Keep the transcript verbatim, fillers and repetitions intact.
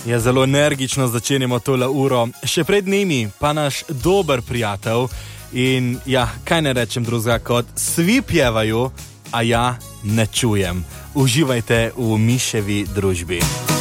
Ja, zelo energično začenjamo tole uro. Še pred njimi pa naš dober prijatelj in ja, kaj ne rečem drugega kot svi pjevajo, a ja ne čujem. Uživajte v Miševi družbi.